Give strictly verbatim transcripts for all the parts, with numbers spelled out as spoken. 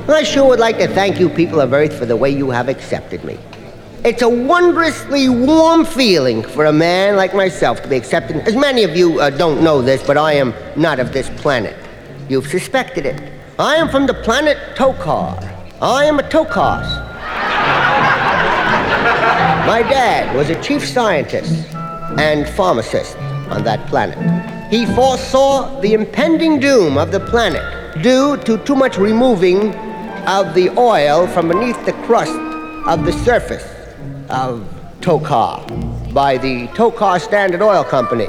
I sure would like to thank you people of Earth for the way you have accepted me. It's a wondrously warm feeling for a man like myself to be accepted. As many of you uh, don't know this, but I am not of this planet. You've suspected it. I am from the planet Tokar. I am a Tokos. My dad was a chief scientist and pharmacist on that planet. He foresaw the impending doom of the planet due to too much removing of the oil from beneath the crust of the surface of Tokar by the Tokar Standard Oil Company.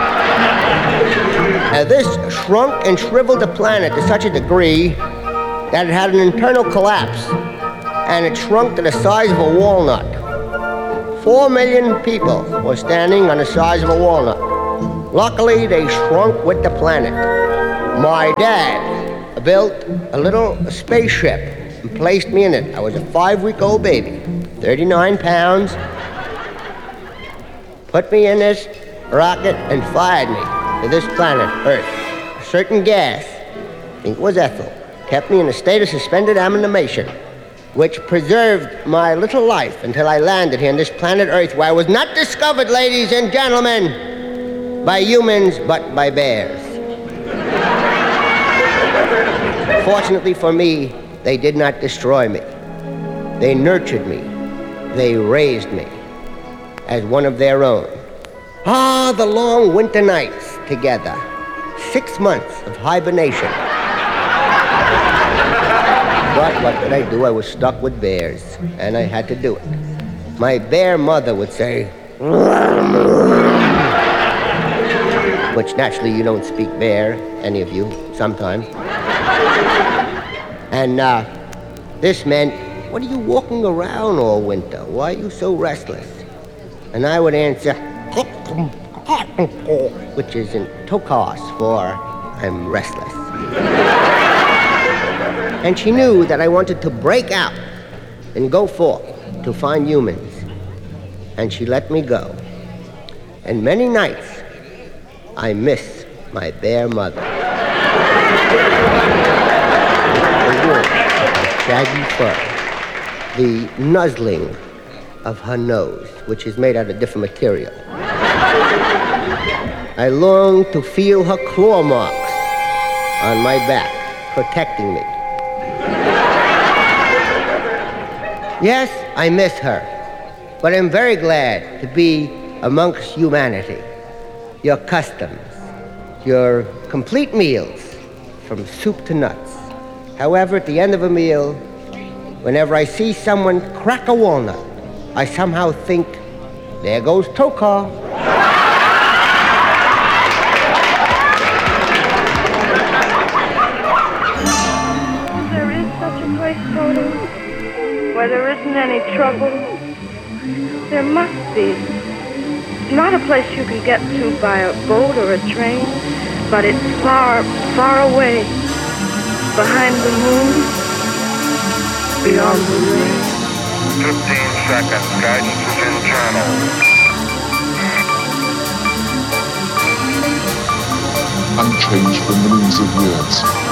Uh, this shrunk and shriveled the planet to such a degree that it had an internal collapse, and it shrunk to the size of a walnut. Four million people were standing on the size of a walnut. Luckily, they shrunk with the planet. My dad built a little spaceship and placed me in it. I was a five-week-old baby, thirty-nine pounds, put me in this rocket and fired me to this planet, Earth. A certain gas, I think it was ethyl, kept me in a state of suspended animation, which preserved my little life until I landed here on this planet Earth, where I was not discovered, ladies and gentlemen, by humans, but by bears. Fortunately for me, they did not destroy me. They nurtured me. They raised me as one of their own. Ah, the long winter nights together. Six months of hibernation. But what could I do? I was stuck with bears, and I had to do it. My bear mother would say, which naturally you don't speak bear, any of you, sometimes. And uh, this meant, what are you walking around all winter? Why are you so restless? And I would answer, which is in Tokos for I'm restless. And she knew that I wanted to break out and go forth to find humans. And she let me go. And many nights, I miss my bear mother. The warmth of shaggy fur, the nuzzling of her nose, which is made out of different material. I long to feel her claw marks on my back, protecting me. Yes, I miss her, but I'm very glad to be amongst humanity. Your customs, your complete meals, from soup to nuts. However, at the end of a meal, whenever I see someone crack a walnut, I somehow think, there goes Tokar. There is such a place, Toto, where there isn't any trouble. There must be. It's not a place you can get to by a boat or a train, but it's far, far away, behind the moon, beyond the rain. fifteen seconds, guidance is in channel. Unchanged for millions of years.